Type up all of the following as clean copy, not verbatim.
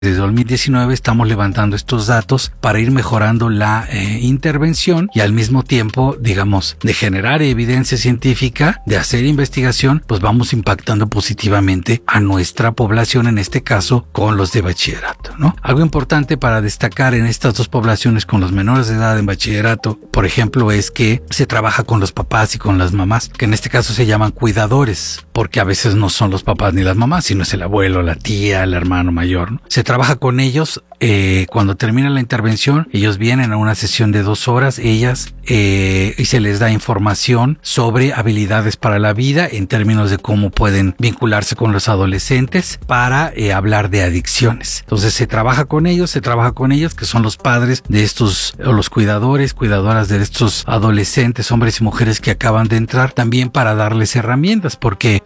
Desde 2019 estamos levantando estos datos para ir mejorando la intervención y al mismo tiempo, digamos, de generar evidencia científica, de hacer investigación, pues vamos impactando positivamente a nuestra población, en este caso con los de bachillerato, ¿no? Algo importante para destacar en estas dos poblaciones con los menores de edad en bachillerato, por ejemplo, es que se trabaja con los papás y con las mamás, que en este caso se llaman cuidadores, porque a veces no son los papás ni las mamás, sino es el abuelo, la tía, el hermano mayor, ¿no? Se trabaja con ellos. Cuando termina la intervención, ellos vienen a una sesión de 2 horas, ellas, y se les da información sobre habilidades para la vida en términos de cómo pueden vincularse con los adolescentes para hablar de adicciones. Entonces se trabaja con ellos, que son los padres de estos, o los cuidadores, cuidadoras de estos adolescentes, hombres y mujeres que acaban de entrar, también para darles herramientas, porque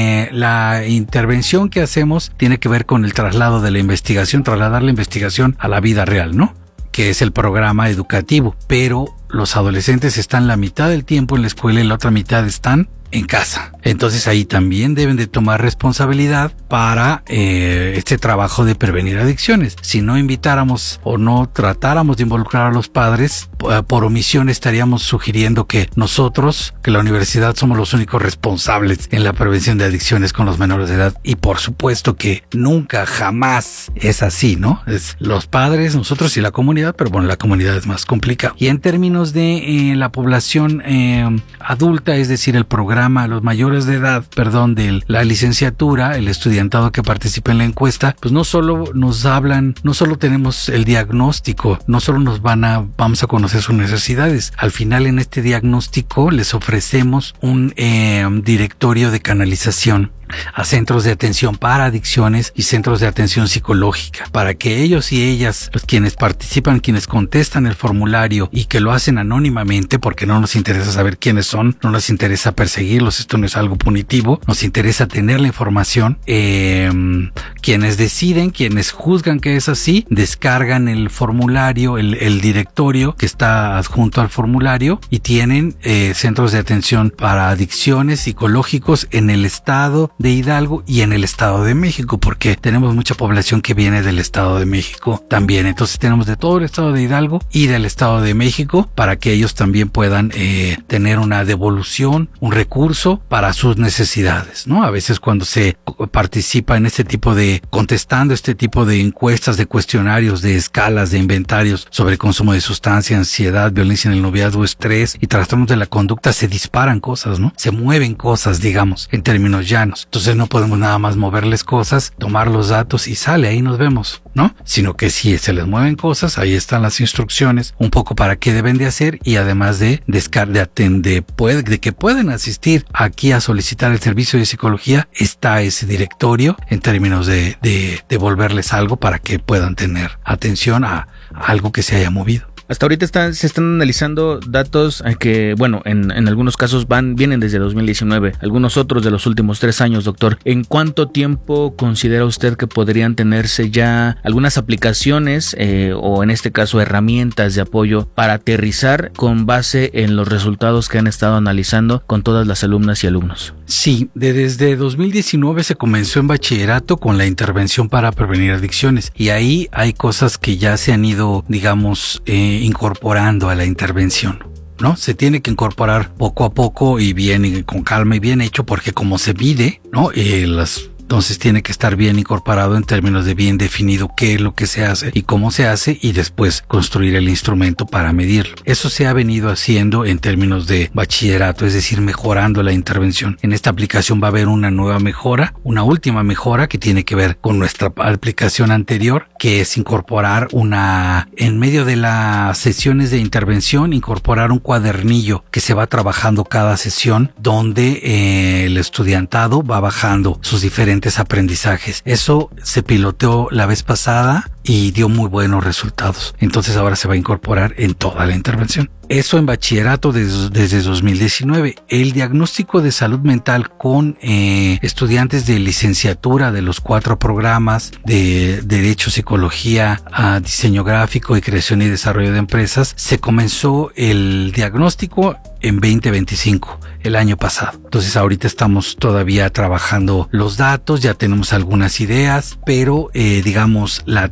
la intervención que hacemos tiene que ver con el traslado de la investigación, trasladar la investigación a la vida real, ¿no? Que es el programa educativo, pero los adolescentes están la mitad del tiempo en la escuela y la otra mitad están en casa. Entonces ahí también deben de tomar responsabilidad para este trabajo de prevenir adicciones. Si no invitáramos o no tratáramos de involucrar a los padres, por omisión estaríamos sugiriendo que nosotros, que la universidad, somos los únicos responsables en la prevención de adicciones con los menores de edad. Y por supuesto que nunca, jamás es así, ¿no? Es los padres, nosotros y la comunidad, pero bueno, la comunidad es más complicada. Y en términos de la población adulta, es decir, el programa, los mayores de edad, de la licenciatura, el estudiantado que participa en la encuesta, pues no solo nos hablan, no solo tenemos el diagnóstico, no solo vamos a conocer sus necesidades. Al final, en este diagnóstico les ofrecemos un directorio de canalización a centros de atención para adicciones y centros de atención psicológica, para que ellos y ellas, pues, quienes participan, quienes contestan el formulario y que lo hacen anónimamente, porque no nos interesa saber quiénes son, no nos interesa perseguirlos, esto no es algo punitivo, nos interesa tener la información. Quienes deciden, quienes juzgan que es así, descargan el formulario, el directorio que está adjunto al formulario, y tienen centros de atención para adicciones psicológicos en el estado de Hidalgo y en el Estado de México, porque tenemos mucha población que viene del Estado de México también. Entonces tenemos de todo el Estado de Hidalgo y del Estado de México para que ellos también puedan tener una devolución, un recurso para sus necesidades, ¿no? A veces cuando se participa en este tipo de, contestando este tipo de encuestas, de cuestionarios, de escalas, de inventarios sobre consumo de sustancia, ansiedad, violencia en el noviazgo, estrés y trastornos de la conducta, se disparan cosas, ¿no? Se mueven cosas, digamos, en términos llanos. Entonces no podemos nada más moverles cosas, tomar los datos y sale, ahí nos vemos, ¿no? Sino que si se les mueven cosas, ahí están las instrucciones, un poco para qué deben de hacer, y además de que pueden asistir aquí a solicitar el servicio de psicología, está ese directorio en términos de devolverles algo para que puedan tener atención a algo que se haya movido. Hasta ahorita se están analizando datos que, bueno, en algunos casos vienen desde 2019, algunos otros de los últimos 3 años, doctor. ¿En cuánto tiempo considera usted que podrían tenerse ya algunas aplicaciones o en este caso herramientas de apoyo para aterrizar con base en los resultados que han estado analizando con todas las alumnas y alumnos? Sí, desde 2019 se comenzó en bachillerato con la intervención para prevenir adicciones, y ahí hay cosas que ya se han ido, digamos, incorporando a la intervención, ¿no? Se tiene que incorporar poco a poco y bien, y con calma y bien hecho, porque como se mide, ¿no? Entonces tiene que estar bien incorporado en términos de bien definido qué es lo que se hace y cómo se hace, y después construir el instrumento para medirlo. Eso se ha venido haciendo en términos de bachillerato, es decir, mejorando la intervención. En esta aplicación va a haber una nueva mejora, una última mejora que tiene que ver con nuestra aplicación anterior, que es incorporar en medio de las sesiones de intervención, incorporar un cuadernillo que se va trabajando cada sesión, donde el estudiantado va bajando sus diferentes aprendizajes. Eso se piloteó la vez pasada y dio muy buenos resultados. Entonces ahora se va a incorporar en toda la intervención. Eso en bachillerato desde 2019. El diagnóstico de salud mental con estudiantes de licenciatura de los 4 programas de Derecho, Psicología, Diseño Gráfico y Creación y Desarrollo de Empresas, se comenzó el diagnóstico en 2025, el año pasado. Entonces ahorita estamos todavía trabajando los datos, ya tenemos algunas ideas, pero digamos la